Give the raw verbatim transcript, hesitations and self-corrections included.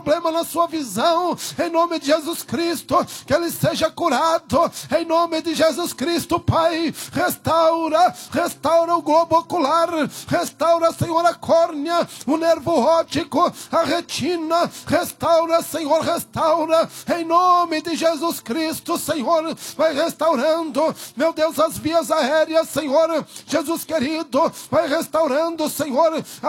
problema na sua visão, em nome de Jesus Cristo, que ele seja curado, em nome de Jesus Cristo, Pai. Restaura, restaura o globo ocular, restaura, Senhor, a córnea, o nervo óptico, a retina, restaura, Senhor, restaura, em nome de Jesus Cristo, Senhor, vai restaurando, meu Deus, as vias aéreas, Senhor, Jesus querido, vai restaurando, Senhor, a